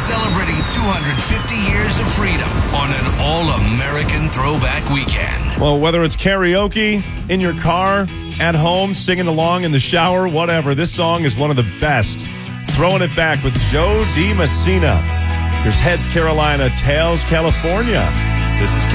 celebrating 250 years of freedom on an all-American throwback weekend. Well, whether it's karaoke, in your car, at home, singing along in the shower, whatever, this song is one of the best. Throwing it back with Joe DiMessina. Here's Heads Carolina, Tails California. This is